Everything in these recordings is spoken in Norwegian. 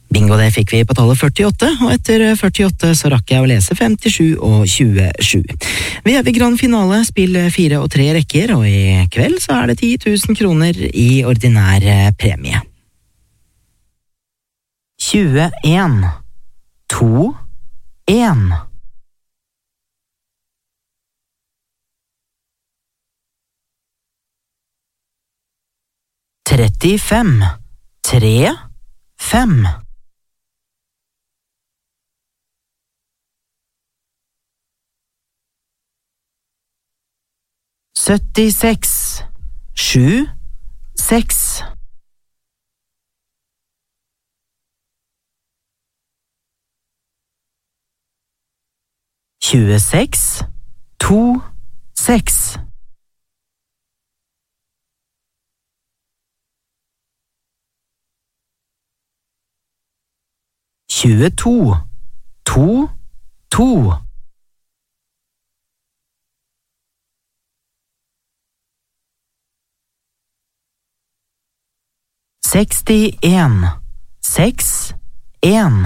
Bingo, det fikk vi på tallet 48, og etter 48 så rakk jeg å lese 57 og 27. Vi er ved grand finale, spill 4 og 3 rekker, og i kveld så er det 10 000 kroner i ordinær premie. 21, 2, 1. 35, 3, 5. 76, 7, 6. 26, 2, 6. 22, 2, 2. 61, 6, 1.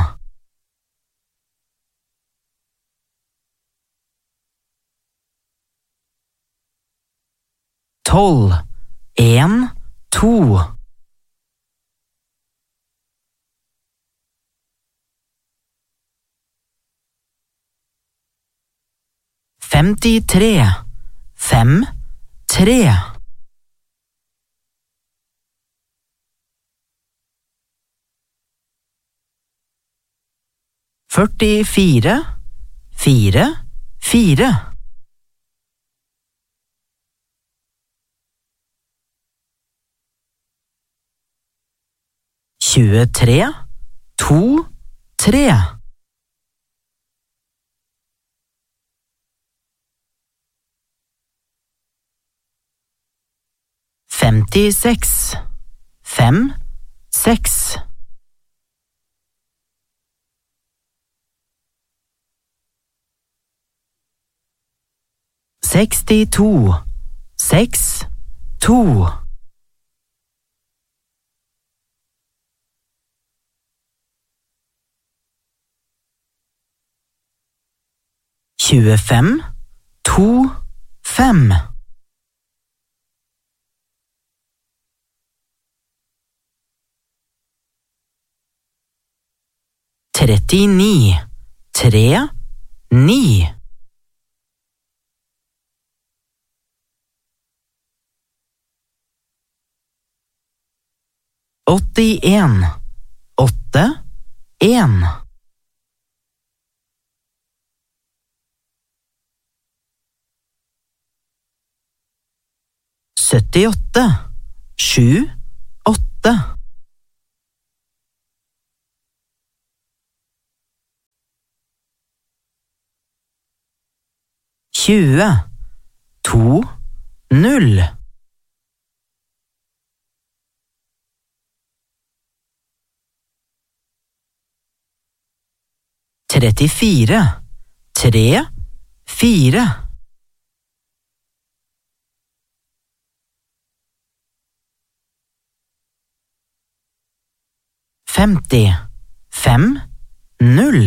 12, 1, 2. 53, 5, 3. 44, 4, 4. 23, 2, 3. 56, 5, 6. 62, 6, 2. 25, 2, 5. 39, 3, 9. 81, 8, 1. 78, 7, 8. 20, 2, 0. 34, 3, 4. 50, 5, 0.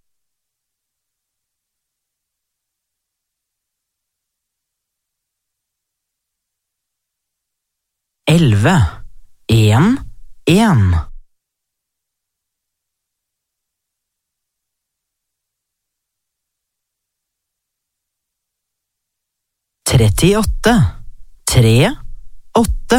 11, 1, 1. 38, 3,